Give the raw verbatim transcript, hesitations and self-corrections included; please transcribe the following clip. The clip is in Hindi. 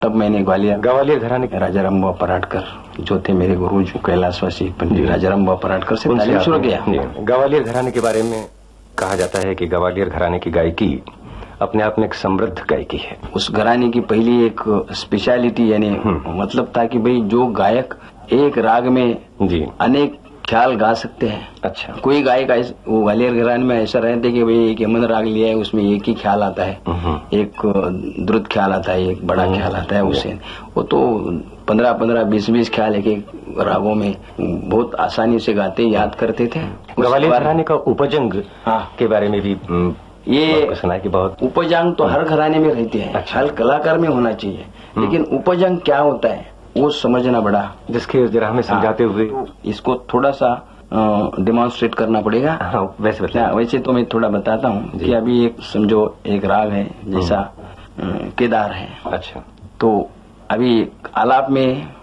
तब मैंने ग्वालियर ग्वालियर घराने के राजा रामबाबू पराडकर जो थे मेरे गुरु जो कैलाशवासी पंडित राजा रामबाबू पराडकर से तालीम शुरू किया। ग्वालियर घराने के बारे में कहा जाता है कि ग्वालियर घराने की गायकी अपने आप में एक समृद्ध गायकी है। उस घराने की पहली एक स्पेशलिटी यानी मतलब था कि भाई जो गायक एक राग में जी अनेक ख्याल गा सकते हैं। अच्छा, कोई कोई गायक वो ग्वालियर घराने में ऐसा रहते कि भाई एक यमन राग लिया है उसमें एक ही ख्याल आता है, एक द्रुत ख्याल आता है, एक बड़ा ख्याल आता है। उसे वो तो पंद्रह पंद्रह बीस बीस ख्याल एक एक रागों में बहुत आसानी से गाते याद करते थे। ग्वालियर घराने का उपजंग हाँ के बारे में भी ये सुना है कि बहुत उपजंग तो हर घराने में रहते हैं। अच्छा। हर कलाकार में होना चाहिए, लेकिन उपजंग क्या होता है वो समझना बड़ा, जिसके जरा हमें समझाते हुए तो इसको थोड़ा सा डिमॉन्स्ट्रेट करना पड़ेगा। हाँ, वैसे बता वैसे तो मैं थोड़ा बताता हूँ कि अभी एक समझो एक राग है जैसा केदार है। अच्छा, तो अभी आलाप में